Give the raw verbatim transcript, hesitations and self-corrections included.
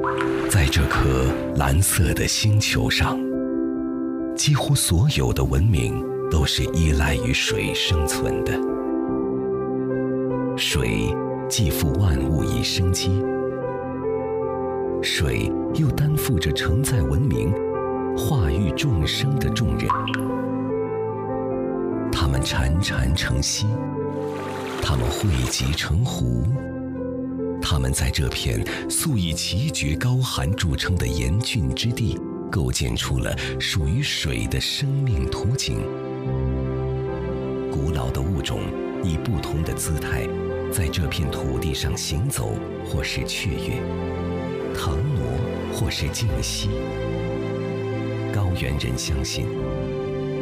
在这颗蓝色的星球上，几乎所有的文明都是依赖于水生存的。水既赋万物以生机，水又担负着承载文明、化育众生的重任。它们潺潺成溪，它们汇集成湖，它们在这片素以奇绝高寒著称的严峻之地，构建出了属于水的生命图景。古老的物种以不同的姿态，在这片土地上行走，或是雀跃、腾挪，或是静息。高原人相信，